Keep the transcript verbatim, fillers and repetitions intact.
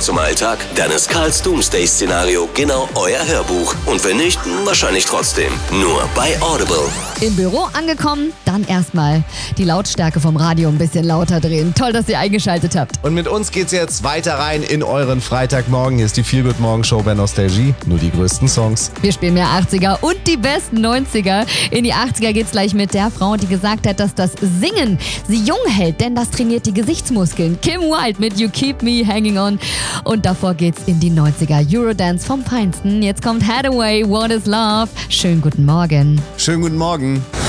zum Alltag? Dann ist Karls Doomsday-Szenario genau euer Hörbuch. Und wenn nicht, wahrscheinlich trotzdem. Nur bei Audible. Im Büro angekommen, dann erstmal die Lautstärke vom Radio ein bisschen lauter drehen. Toll, dass ihr eingeschaltet habt. Und mit uns geht's jetzt weiter rein in euren Freitagmorgen. Hier ist die Feel-Good-Morgen-Show bei Nostalgie. Nur die größten Songs. Wir spielen mehr achtziger und die besten neunziger. In die achtziger geht's gleich mit der Frau, die gesagt hat, dass das Singen sie jung hält, denn das trainiert die Gesichtsmuskeln. Kim Wilde mit You Keep Me Hanging On. Und davor geht's in die neunziger. Eurodance vom Feinsten. Jetzt kommt Hathaway, What is Love. Schönen guten Morgen. Schönen guten Morgen.